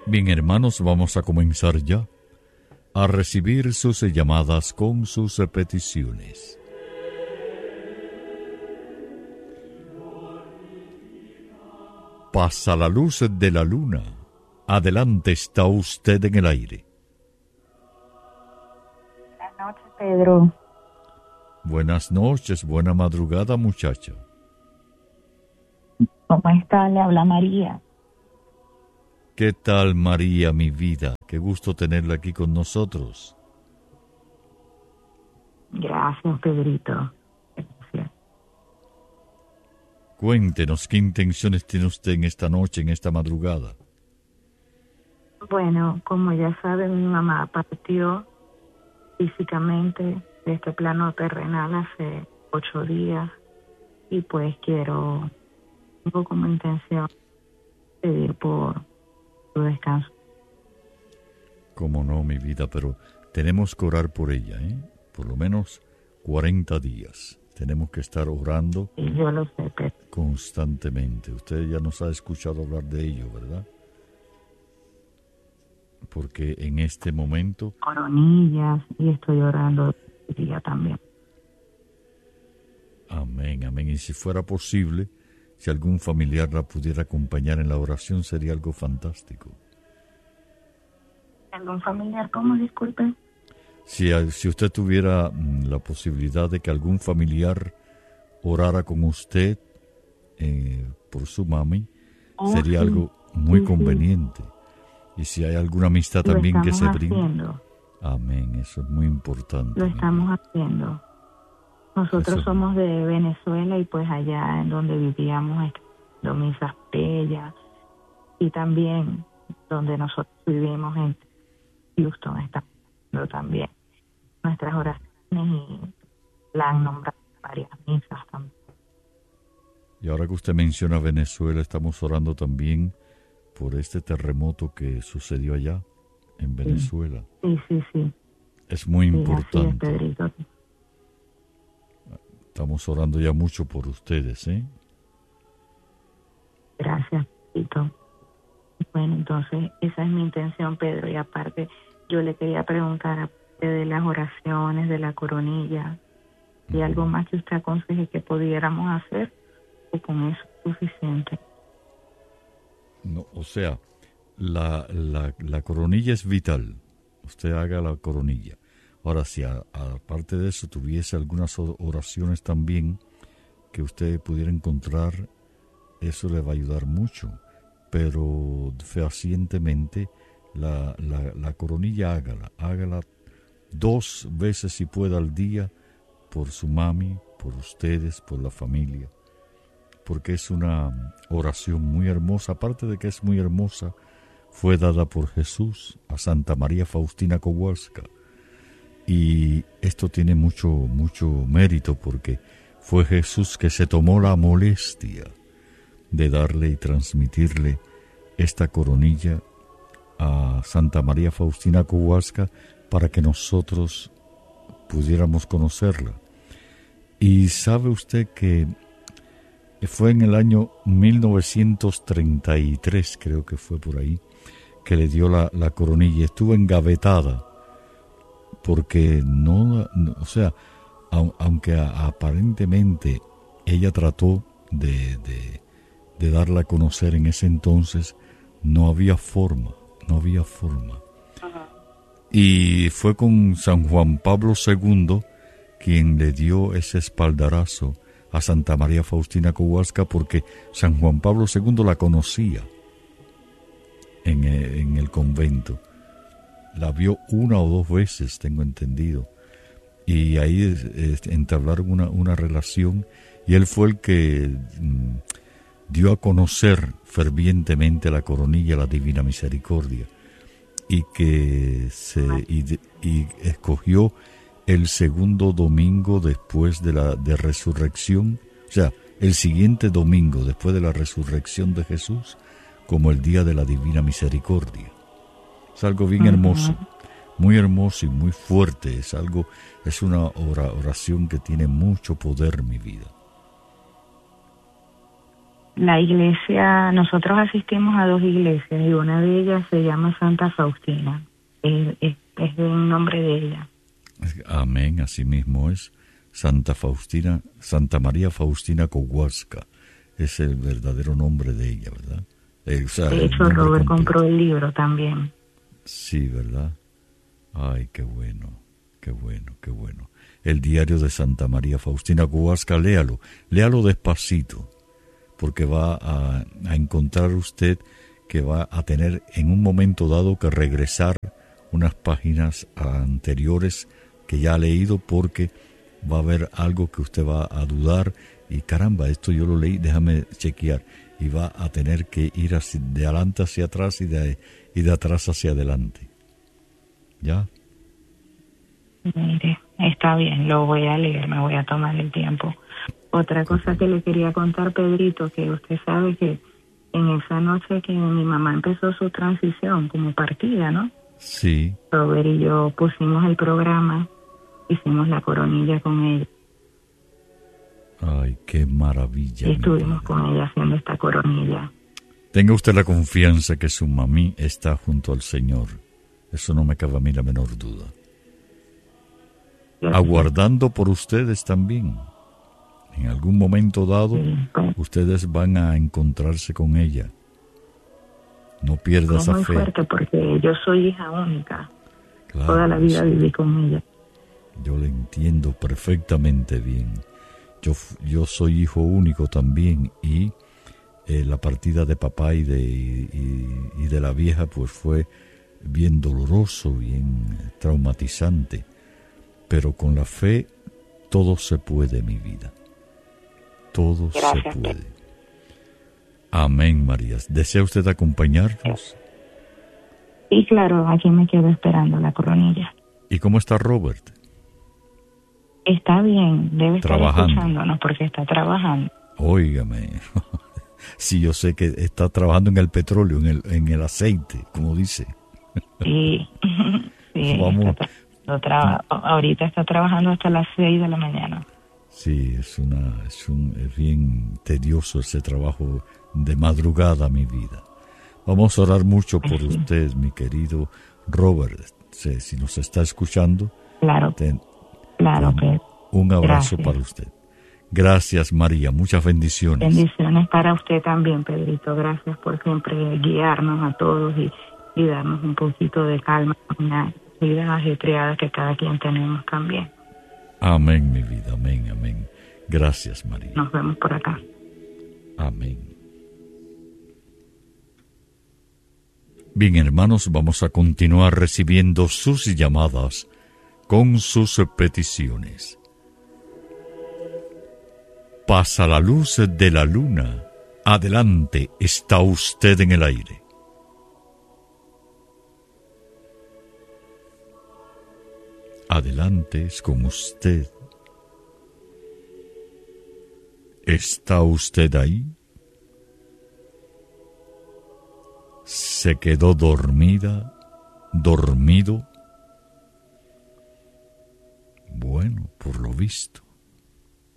Bien, hermanos, vamos a comenzar ya a recibir sus llamadas con sus peticiones. Pasa la luz de la luna. Adelante, está usted en el aire. Buenas noches, Pedro. Buenas noches, buena madrugada, muchacha. ¿Cómo está? Le habla María. ¿Qué tal, María, mi vida? Qué gusto tenerla aquí con nosotros. Gracias, Pedrito. Gracias. Cuéntenos, ¿qué intenciones tiene usted en esta noche, en esta madrugada? Bueno, como ya saben, mi mamá partió físicamente de este plano terrenal hace 8 días y pues tengo como intención pedir por su descanso. Cómo no, mi vida, pero tenemos que orar por ella, ¿eh? Por lo menos 40 días. Tenemos que estar orando Y yo lo sé, Pedro. Constantemente. Usted ya nos ha escuchado hablar de ello, ¿verdad? Porque en este momento... Coronillas, y estoy orando el día también. Amén, amén. Y si fuera posible, si algún familiar la pudiera acompañar en la oración, sería algo fantástico. ¿Algún familiar? ¿Cómo? Disculpe. Si usted tuviera la posibilidad de que algún familiar orara con usted por su mami, sería sí, algo muy sí, conveniente. Y si hay alguna amistad Lo también que se estamos brinde. haciendo. Amén, eso es muy importante. Lo estamos haciendo. Nosotros Eso. somos de Venezuela y pues allá en donde vivíamos estando misas bellas y también donde nosotros vivimos en Houston estamos haciendo también nuestras oraciones y la han nombrado varias misas también. Y ahora que usted menciona Venezuela, estamos orando también por este terremoto que sucedió allá en Venezuela. Sí. Es muy Sí, importante. así es, Pedrito. Estamos orando ya mucho por ustedes, ¿eh? Gracias, Pedrito. Bueno, entonces esa es mi intención, Pedro. Y aparte, yo le quería preguntar aparte de las oraciones, de la coronilla, ¿y algo más que usted aconseje que pudiéramos hacer o con eso es suficiente? No, o sea, la coronilla es vital. Usted haga la coronilla. Ahora, si aparte de eso tuviese algunas oraciones también que usted pudiera encontrar, eso le va a ayudar mucho. Pero fehacientemente la coronilla hágala 2 veces si puede al día por su mami, por ustedes, por la familia, porque es una oración muy hermosa. Aparte de que es muy hermosa, fue dada por Jesús a Santa María Faustina Kowalska, y esto tiene mucho mérito porque fue Jesús que se tomó la molestia de darle y transmitirle esta coronilla a Santa María Faustina Kowalska para que nosotros pudiéramos conocerla. Y sabe usted que fue en el año 1933, creo que fue por ahí, que le dio la coronilla. Estuvo engavetada porque o sea, aunque aparentemente ella trató de darla a conocer en ese entonces, no había forma. Y fue con San Juan Pablo II quien le dio ese espaldarazo a Santa María Faustina Kowalska, porque San Juan Pablo II la conocía en el convento. La vio 1 o 2 veces, tengo entendido. Y ahí entablaron una relación, y él fue el que dio a conocer fervientemente la coronilla, la Divina Misericordia, y que y escogió el segundo domingo después de resurrección, o sea, el siguiente domingo después de la resurrección de Jesús, como el día de la Divina Misericordia. Es algo bien hermoso, muy hermoso y muy fuerte. Es una oración que tiene mucho poder, mi vida. la iglesia, nosotros asistimos a 2 iglesias y una de ellas se llama Santa Faustina. Es el nombre de ella. Amén, así mismo es. Santa Faustina, Santa María Faustina Kowalska. Es el verdadero nombre de ella, ¿verdad? O sea, de hecho, Robert compró el libro también. Sí, ¿verdad? Ay, qué bueno, qué bueno, qué bueno. El diario de Santa María Faustina Kowalska, léalo despacito, porque va a encontrar usted que va a tener en un momento dado que regresar unas páginas anteriores que ya ha leído, porque va a haber algo que usted va a dudar y caramba, esto yo lo leí, déjame chequear, y va a tener que ir así, de adelante hacia atrás y de atrás hacia adelante. ¿Ya? Mire, está bien, lo voy a leer, me voy a tomar el tiempo. Otra cosa que le quería contar, Pedrito, que usted sabe que en esa noche que mi mamá empezó su transición como partida, ¿no? Sí. Robert y yo pusimos el programa, hicimos la coronilla con ella. Ay, qué maravilla. Y estuvimos con ella haciendo esta coronilla. Tenga usted la confianza que su mami está junto al Señor. Eso no me cabe a mí la menor duda. Aguardando por ustedes también. En algún momento dado, ustedes van a encontrarse con ella. No pierda esa fe. Es muy fuerte porque yo soy hija única. Claro, toda la vida viví con ella. Yo le entiendo perfectamente bien. Yo soy hijo único también y la partida de papá y de la vieja pues fue bien doloroso, bien traumatizante. Pero con la fe todo se puede, mi vida. Todo Gracias, se puede. Amén, María. ¿Desea usted acompañarnos? Sí, claro, aquí me quedo esperando la coronilla. ¿Y cómo está Robert? Está bien, debe estar trabajando. Escuchándonos porque está trabajando. Óigame, sí, yo sé que está trabajando en el petróleo, en el aceite, como dice. Sí, sí. Vamos. Ahorita está trabajando hasta las 6 de la mañana. Sí, es bien tedioso ese trabajo de madrugada, mi vida. Vamos a orar mucho por usted, mi querido Robert. Si nos está escuchando, claro, claro, Pedro. Un abrazo para usted. Gracias, María. Muchas bendiciones. Bendiciones para usted también, Pedrito. Gracias por siempre guiarnos a todos y darnos un poquito de calma en una vida ajetreada que cada quien tenemos también. Amén, mi vida. Amén, amén. Gracias, María. Nos vemos por acá. Amén. Bien, hermanos, vamos a continuar recibiendo sus llamadas con sus peticiones. Pasa la luz de la luna. Adelante, está usted en el aire. Adelante, es con usted. ¿Está usted ahí? ¿Se quedó dormida, dormido? Bueno, por lo visto.